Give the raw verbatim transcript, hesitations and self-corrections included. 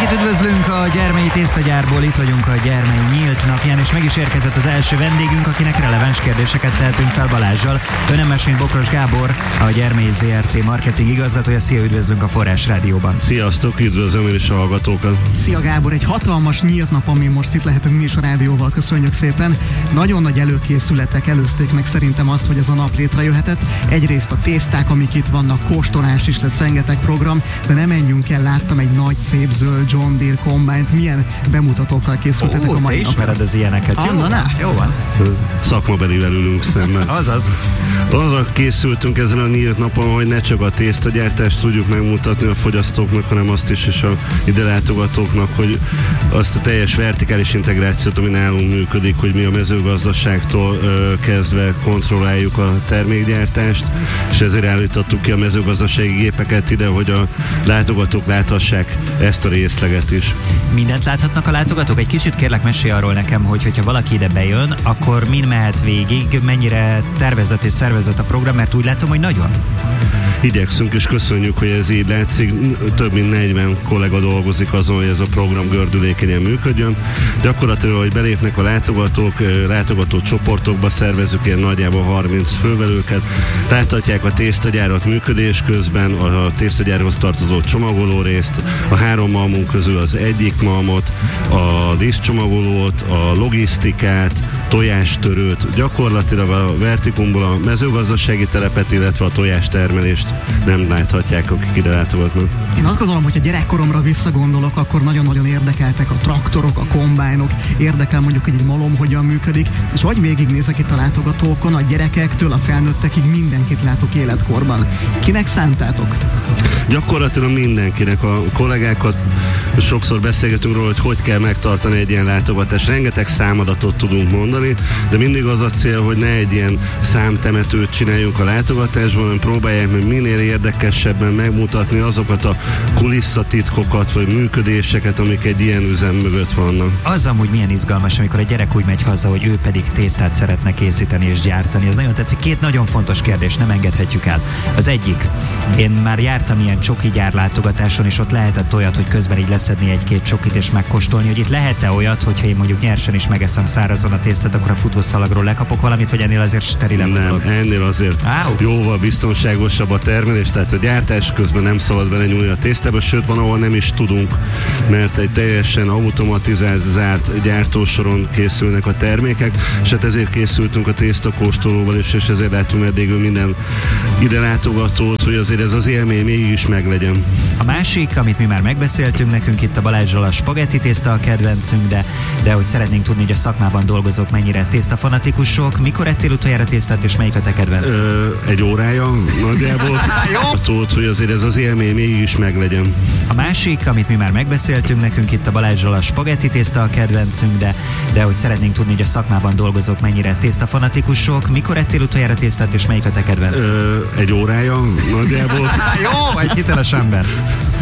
Mindenkit üdvözlünk a Gyermei Tésztagyárból, itt vagyunk a Gyermei nyílt napján, és meg is érkezett az első vendégünk, akinek releváns kérdéseket tehetünk fel Balázsral. Ő nem más, mint Bokros Gábor, a Gyermei zé er té marketing igazgatója. Szia, üdvözlünk a Forrás Rádióban. Sziasztok, üdvözlöm én is a hallgatókat. Szia Gábor, egy hatalmas nyílt nap, amin most itt lehetünk mi is a rádióval, köszönjük szépen. Nagyon nagy előkészületek előzték meg szerintem azt, hogy ez a nap létrejöhetett. Egyrészt a tészták, amik itt vannak, kóstolás is lesz, rengeteg program, de nem menjünk el, láttam egy nagy, szép zöld John Deere Combine-t. Milyen bemutatókkal készültetek Ó, a mai te ismered napra? az ilyeneket. Jó van, jó van. Szakmabelivel ülünk szemben. Azaz. Arra készültünk ezen a nyílt napon, hogy ne csak a tésztagyártást tudjuk megmutatni a fogyasztóknak, hanem azt is, és a ide látogatóknak, hogy azt a teljes vertikális integrációt, ami nálunk működik, hogy mi a mezőgazdaságtól ö, kezdve kontrolláljuk a termékgyártást, és ezért állítottuk ki a mezőgazdasági gépeket ide, hogy a látogatók láthassák ezt a részleget is. Mindent láthatnak a látogatók? Egy kicsit kérlek, mesélj arról nekem, hogy hogyha valaki ide bejön, akkor min mehet végig, mennyire tervezett és szervezett a program, mert úgy látom, hogy nagyon. Igyekszünk, és köszönjük, hogy ez így látszik. Több mint negyven kollega dolgozik azon, hogy ez a program gördülékenyen működjön. Gyakorlatilag, hogy belépnek a látogatók, látogató csoportokba szervezzük ilyen nagyjából harminc fővel őket. Láthatják a tésztagyárat működés közben, a tésztagyárhoz tartozó csomagoló részt, a három malmunk közül az egyik malmot, a díszcsomagolót, a logisztikát, tojástörőt, gyakorlatilag a vertikumból a mezőgazdasági telepet, illetve a tojástermelést nem láthatják, akik ide látogatnak. Én azt gondolom, hogy a gyerekkoromra visszagondolok, akkor nagyon-nagyon érdekeltek a traktorok, a kombájnok, érdekel mondjuk, hogy egy malom hogyan működik, és vagy végignézek itt a látogatókon, a gyerekektől a felnőttekig mindenkit látok életkorban. Kinek szántátok? Gyakorlatilag mindenkinek, a kollégákat sokszor beszélgetünk róla, hogy hogy kell megtartani egy ilyen látogatást. Rengeteg számadatot tudunk mondani, de mindig az a cél, hogy ne egy ilyen számtemetőt csináljunk a látogatásban, hanem próbálják meg minél érdekesebben megmutatni azokat a kulisszatitkokat vagy működéseket, amik egy ilyen üzem mögött vannak. Az amúgy milyen izgalmas, amikor egy gyerek úgy megy haza, hogy ő pedig tésztát szeretne készíteni és gyártani. Ez nagyon tetszik. Két nagyon fontos kérdés, nem engedhetjük el. Az egyik, én már jártam ilyen csoki gyár látogatáson, és ott lehetett olyat, hogy közben így leszedni egy-két csokit és megkóstolni, hogy itt lehet-e olyat, hogyha én mondjuk nyersen is megeszem szárazon a tésztát, akkor a futószalagról lekapok valamit, vagy ennél azért sterilebb? Nem, ennél azért Áu. jóval biztonságosabb a termelés, tehát a gyártás közben nem szabad bele nyúlni a tésztába, sőt van, ahol nem is tudunk, mert egy teljesen automatizált, zárt gyártósoron készülnek a termékek, és hát ezért készültünk a tésztakóstolóval is, és ezért látunk eddig minden ide látogatót, hogy azért ez az élmény mégis meglegyen. A másik, amit mi már megbeszéltünk, nekünk itt a Balázsral a spagetti tészta a kedvencünk, de, de hogy szeretnénk tudni, hogy a szakmában dolgozók mennyire tésztafanatikusok. Mikor ettél utoljára tésztát, és melyik a te kedvenced? Ö, egy órája nagyjából. Tudod, hogy azért ez az élmény mégis meglegyen. A másik, amit mi már megbeszéltünk, nekünk itt a Balázsral a spagetti tészta a kedvencünk, de, de hogy szeretnénk tudni, hogy a szakmában dolgozók mennyire tésztafanatikusok. Mikor ettél utoljára tésztát, és melyik a te kedvenced? Ö, egy órája nagyjából. Jó, vagy hiteles ember.